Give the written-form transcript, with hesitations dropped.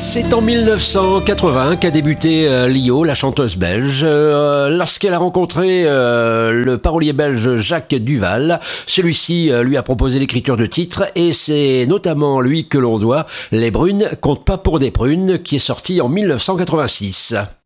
C'est en 1980 qu'a débuté Lio, la chanteuse belge, lorsqu'elle a rencontré le parolier belge Jacques Duval. Celui-ci lui a proposé l'écriture de titres et c'est notamment lui que l'on doit Les Brunes comptent pas pour des prunes qui est sorti en 1986.